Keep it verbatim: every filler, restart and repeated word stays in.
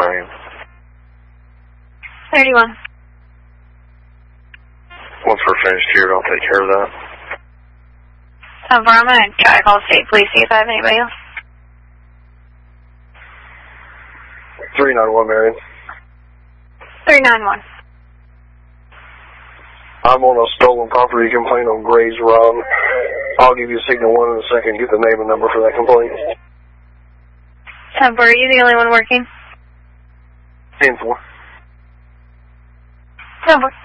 Marion. thirty-one. Once we're finished here, I'll take care of that. So far, I'm going to try to call state police, see if I have anybody else. three nine one, Marion. three nine one. I'm on a stolen property complaint on Gray's Run. I'll give you signal one in a second. Get the name and number for that complaint. ten four, are you the only one working? ten four. ten four.